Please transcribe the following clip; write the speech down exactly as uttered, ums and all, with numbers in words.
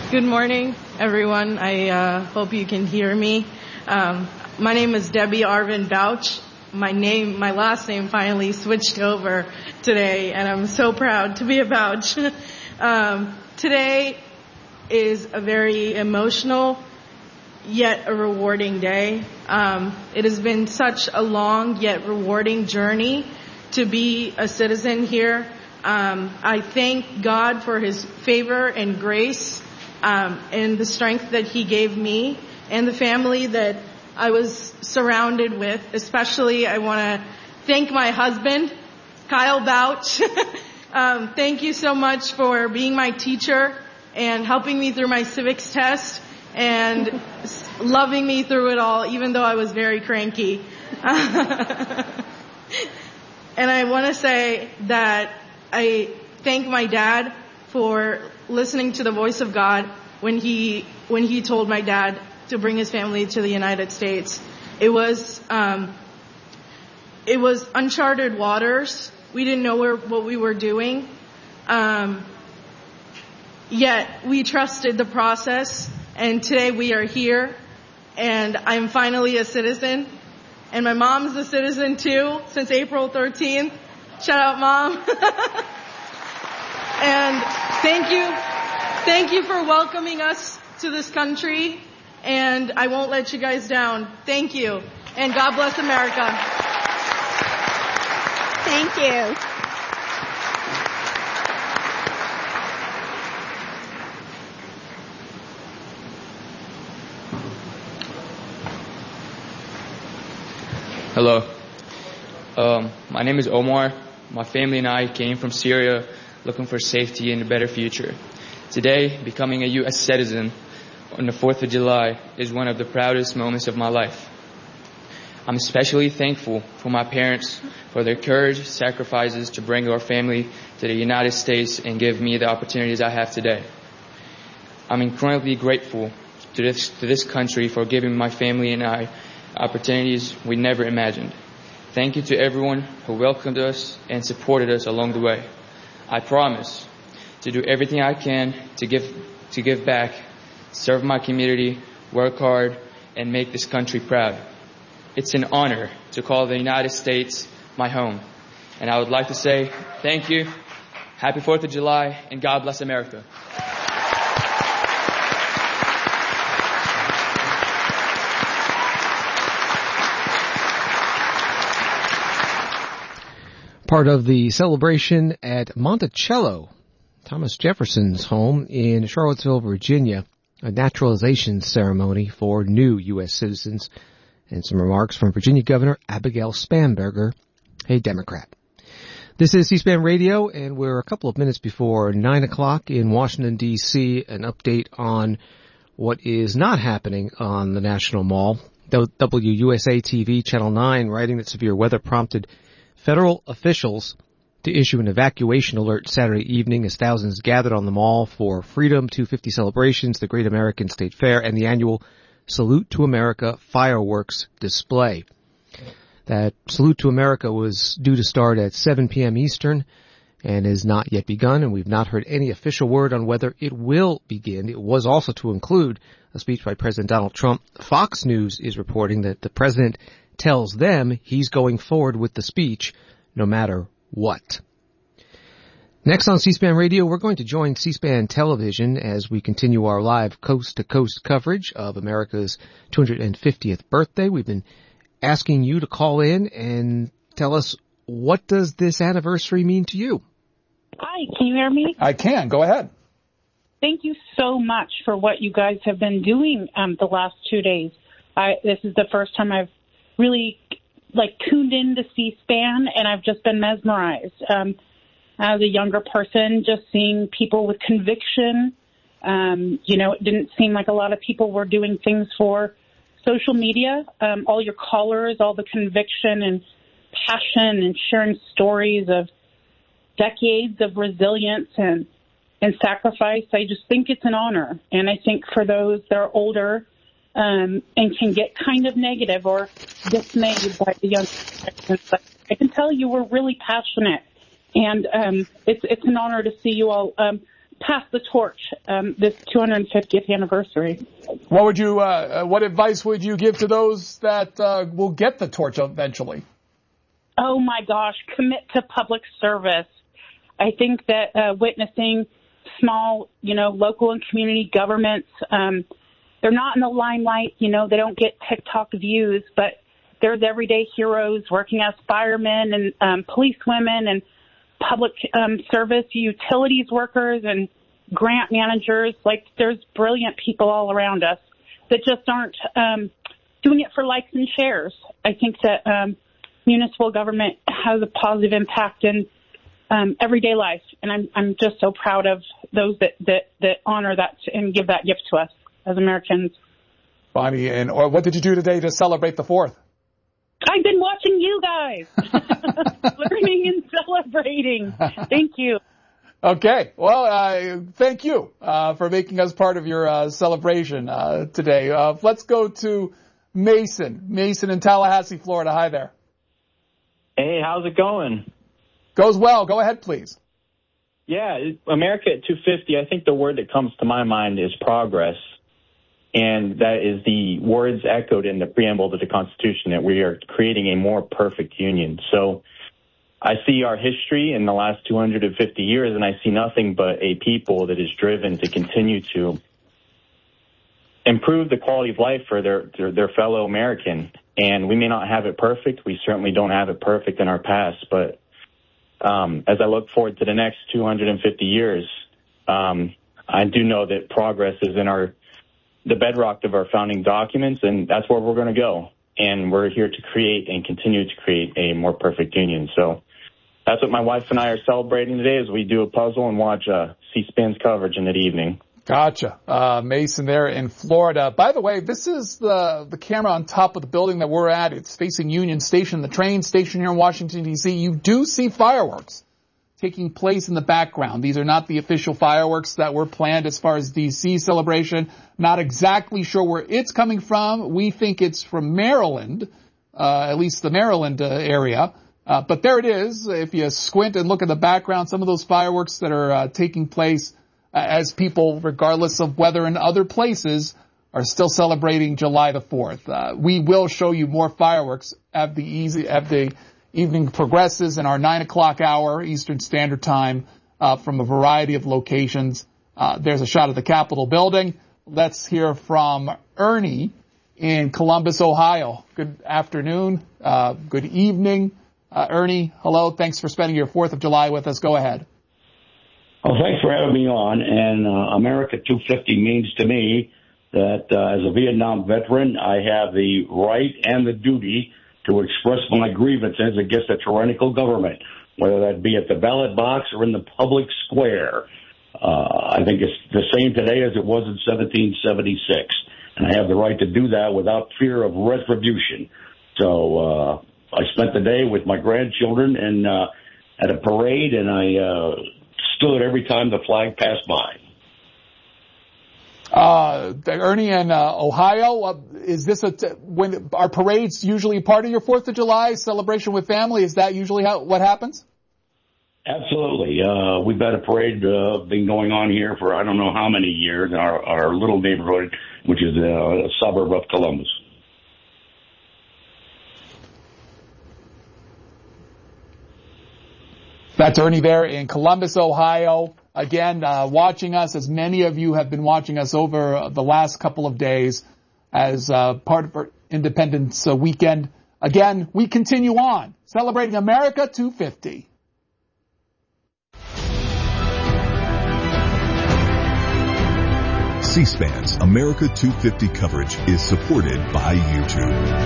Good morning, everyone. I uh, hope you can hear me. Um, my name is Debbie Arvin Bouch. My name, my last name finally switched over today, and I'm so proud to be a Bouch. um, today is a very emotional yet a rewarding day. Um, it has been such a long yet rewarding journey to be a citizen here. Um, I thank God for His favor and grace um, and the strength that He gave me and the family that I was surrounded with. Especially, I want to thank my husband, Kyle Bouch. um, thank you so much for being my teacher and helping me through my civics test and loving me through it all, even though I was very cranky. And I want to say that I thank my dad for listening to the voice of God when he when he told my dad to bring his family to the United States. It was um, it was uncharted waters. We didn't know where, what we were doing, um, yet we trusted the process. And today we are here, and I'm finally a citizen. And my mom's a citizen too since April thirteenth. Shout out, Mom. And thank you. Thank you for welcoming us to this country. And I won't let you guys down. Thank you. And God bless America. Thank you. Hello. Um, my name is Omar. My family and I came from Syria looking for safety and a better future. Today, becoming a U S citizen on the fourth of July is one of the proudest moments of my life. I'm especially thankful for my parents for their courage, sacrifices to bring our family to the United States and give me the opportunities I have today. I'm incredibly grateful to this, to this country for giving my family and I opportunities we never imagined. Thank you to everyone who welcomed us and supported us along the way. I promise to do everything I can to give to give back, serve my community, work hard, and make this country proud. It's an honor to call the United States my home. And I would like to say thank you, happy fourth of July, and God bless America. Part of the celebration at Monticello, Thomas Jefferson's home in Charlottesville, Virginia, a naturalization ceremony for new U S citizens, and some remarks from Virginia Governor Abigail Spanberger, a Democrat. This is C-SPAN Radio, and we're a couple of minutes before nine o'clock in Washington, D C An update on what is not happening on the National Mall. W U S A T V Channel nine writing that severe weather prompted federal officials to issue an evacuation alert Saturday evening as thousands gathered on the mall for Freedom two fifty celebrations, the Great American State Fair, and the annual Salute to America fireworks display. That Salute to America was due to start at seven p.m. Eastern and has not yet begun, and we've not heard any official word on whether it will begin. It was also to include a speech by President Donald Trump. Fox News is reporting that the president tells them he's going forward with the speech no matter what. Next on C-SPAN Radio, we're going to join C-SPAN Television as we continue our live coast-to-coast coverage of America's two hundred fiftieth birthday. We've been asking you to call in and tell us, what does this anniversary mean to you? Hi, can you hear me? I can. Go ahead. Thank you so much for what you guys have been doing um, the last two days. I, this is the first time I've really like tuned into C-SPAN, and I've just been mesmerized. Um, as a younger person, just seeing people with conviction. Um, you know, it didn't seem like a lot of people were doing things for social media. Um, all your callers, all the conviction and passion and sharing stories of decades of resilience and, and sacrifice. I just think it's an honor. And I think for those that are older, Um, and can get kind of negative or dismayed by the young generations, I can tell you we're really passionate, and um, it's it's an honor to see you all. Um, pass the torch um, this two hundred fiftieth anniversary. What would you, uh, what advice would you give to those that uh, will get the torch eventually? Oh, my gosh, commit to public service. I think that uh, witnessing small, you know, local and community governments, um, they're not in the limelight, you know, they don't get TikTok views, but there's everyday heroes working as firemen and um, policewomen and public um, service utilities workers and grant managers. Like, there's brilliant people all around us that just aren't um, doing it for likes and shares. I think that um, municipal government has a positive impact in um, everyday life, and I'm I'm just so proud of those that, that, that honor that and give that gift to us as Americans. Bonnie, and or what did you do today to celebrate the fourth? I've been watching you guys, learning and celebrating. Thank you. Okay. Well, uh, thank you uh, for making us part of your uh, celebration uh, today. Uh, let's go to Mason. Mason in Tallahassee, Florida. Hi there. Hey, how's it going? Goes well. Go ahead, please. Yeah, America at two fifty, I think the word that comes to my mind is progress. And that is the words echoed in the preamble to the Constitution, that we are creating a more perfect union. So I see our history in the last two hundred fifty years, and I see nothing but a people that is driven to continue to improve the quality of life for their, their, their fellow American. And we may not have it perfect. We certainly don't have it perfect in our past. But um, as I look forward to the next two hundred fifty years, um, I do know that progress is in our the bedrock of our founding documents, and that's where we're going to go. And we're here to create and continue to create a more perfect union. So that's what my wife and I are celebrating today, as we do a puzzle and watch uh, C-SPAN's coverage in the evening. Gotcha. Uh, Mason there in Florida. By the way, this is the, the camera on top of the building that we're at. It's facing Union Station, the train station here in Washington, D C. You do see fireworks taking place in the background. These are not the official fireworks that were planned as far as D C celebration. Not exactly sure where it's coming from. We think it's from Maryland, uh, at least the Maryland uh, area. Uh, but there it is. If you squint and look at the background, some of those fireworks that are uh, taking place uh, as people, regardless of weather in other places, are still celebrating July the fourth. Uh, we will show you more fireworks at the easy, at the evening progresses in our nine o'clock hour Eastern Standard Time uh, from a variety of locations. Uh, there's a shot of the Capitol building. Let's hear from Ernie in Columbus, Ohio. Good afternoon. Uh, good evening. Uh, Ernie, hello. Thanks for spending your fourth of July with us. Go ahead. Well, thanks for having me on. And uh, America two fifty means to me that uh, as a Vietnam veteran, I have the right and the duty to express my grievances against a tyrannical government, whether that be at the ballot box or in the public square. Uh, I think it's the same today as it was in seventeen seventy-six, and I have the right to do that without fear of retribution. So uh, I spent the day with my grandchildren and uh, at a parade, and I uh, stood every time the flag passed by. Uh, Ernie in uh, Ohio, uh, is this a, t- when are parades usually part of your fourth of July celebration with family? Is that usually how, what happens? Absolutely. Uh, we've had a parade, uh, been going on here for I don't know how many years in our, our little neighborhood, which is uh, a suburb of Columbus. That's Ernie there in Columbus, Ohio. Again, uh, watching us, as many of you have been watching us over the last couple of days as uh, part of our Independence uh, weekend. Again, we continue on celebrating America two fifty. C-SPAN's America two fifty coverage is supported by YouTube.